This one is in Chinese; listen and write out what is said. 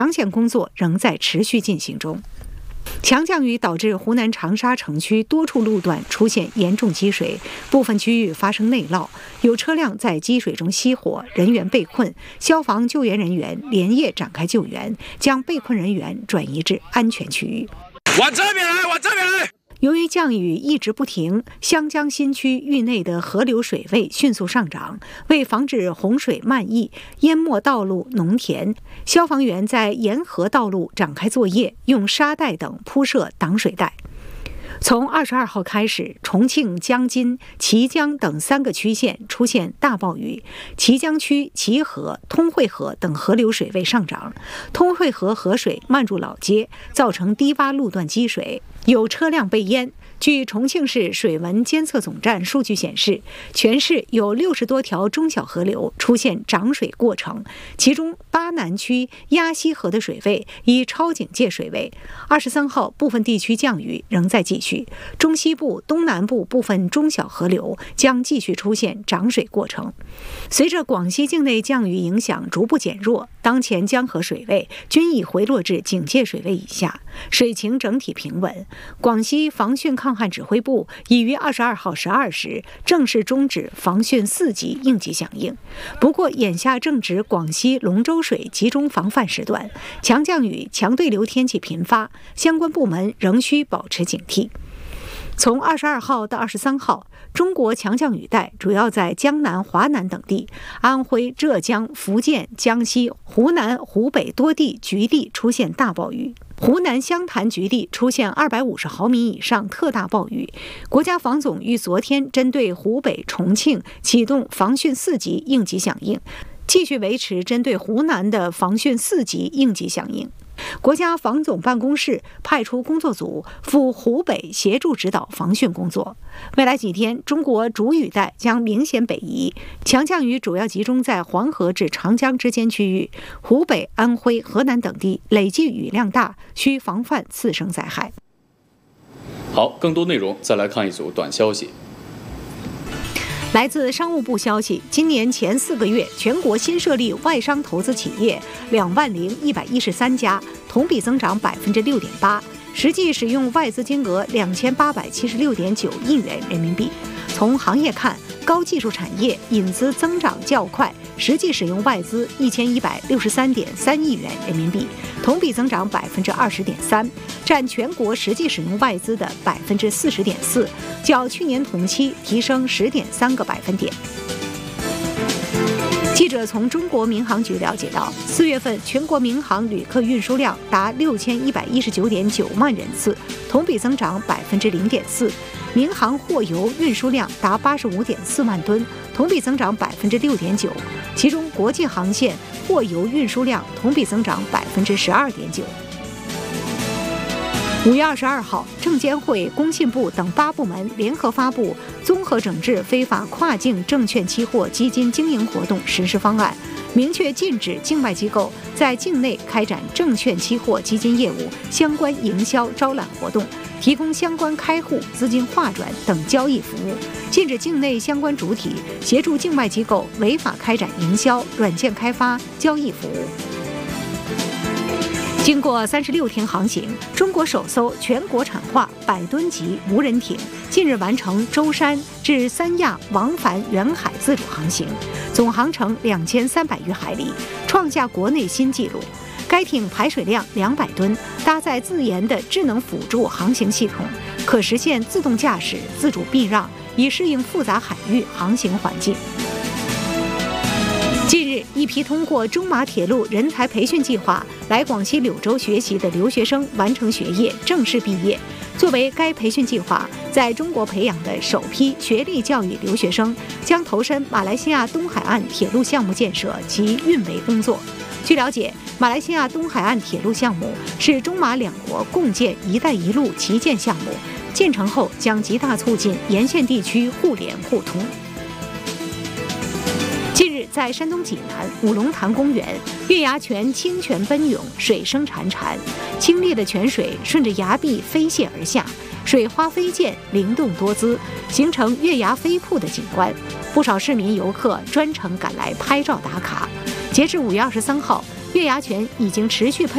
抢险工作仍在持续进行中。强降雨导致湖南长沙城区多处路段出现严重积水，部分区域发生内涝，有车辆在积水中熄火，人员被困。消防救援人员连夜展开救援，将被困人员转移至安全区域。 往这边来，往这边来！ 由于降雨一直不停，湘江新区域内的河流水位迅速上涨，为防止洪水漫溢淹没道路、农田，消防员在沿河道路展开作业，用沙袋等铺设挡水带。从22号开始，重庆、江津、綦江等3个区县出现大暴雨，綦江区綦河、通惠河等河流水位上涨，通惠河河水漫入老街，造成低洼路段积水，有车辆被淹。据重庆市水文监测总站数据显示，全市有60多条中小河流出现涨水过程，其中巴南区鸭溪河的水位已超警戒水位。23号部分地区降雨仍在继续，中西部、东南部部分中小河流将继续出现涨水过程。随着广西境内降雨影响逐步减弱，当前江河水位均已回落至警戒水位以下，水情整体平稳。广西防汛抗旱指挥部已于22号12时正式终止防汛4级应急响应。不过，眼下正值广西龙舟水集中防范时段，强降雨、强对流天气频发，相关部门仍需保持警惕。从22号到23号，中国强降雨带主要在江南、华南等地，安徽、浙江、福建、江西、湖南、湖北多地局地出现大暴雨。湖南湘潭局地出现250毫米以上特大暴雨。国家防总于昨天针对湖北、重庆启动防汛4级应急响应，继续维持针对湖南的防汛4级应急响应。国家防总办公室派出工作组赴湖北协助指导防汛工作。未来几天，中国主雨带将明显北移，强降雨主要集中在黄河至长江之间区域，湖北、安徽、河南等地累计雨量大，需防范次生灾害。 好，更多内容再来看一组短消息。 来自商务部消息，今年前4个月，全国新设立外商投资企业20113家，同比增长6.8%，实际使用外资金额2876.9亿元人民币。从行业看，高技术产业引资增长较快，实际使用外资1163.3亿元人民币，同比增长20.3%，占全国实际使用外资的40.4%，较去年同期提升10.3个百分点。记者从中国民航局了解到，4月份全国民航旅客运输量达6119.9万人次，同比增长0.4%。民航货油运输量达85.4万吨，同比增长6.9%，其中国际航线货油运输量同比增长12.9%。5月22号，证监会、工信部等8部门联合发布《综合整治非法跨境证券期货基金经营活动实施方案》，明确禁止境外机构在境内开展证券期货基金业务相关营销招揽活动，提供相关开户、资金划转等交易服务，禁止境内相关主体协助境外机构违法开展营销、软件开发、交易服务。经过36天航行，中国首艘全国产化100吨级无人艇近日完成舟山至三亚往返远海自主航行，总航程2300余海里，创下国内新纪录。该艇排水量200吨，搭载自研的智能辅助航行系统，可实现自动驾驶、自主避让，以适应复杂海域航行环境。近日，一批通过中马铁路人才培训计划来广西柳州学习的留学生完成学业，正式毕业。作为该培训计划在中国培养的首批学历教育留学生，将投身马来西亚东海岸铁路项目建设及运维工作。据了解，马来西亚东海岸铁路项目是中马两国共建“一带一路”旗舰项目，建成后将极大促进沿线地区互联互通。近日，在山东济南五龙潭公园，月牙泉清泉奔涌，水声潺潺，清冽的泉水顺着崖壁飞泻而下，水花飞溅，灵动多姿，形成月牙飞瀑的景观。不少市民游客专程赶来拍照打卡。截至5月23号，月牙泉已经持续喷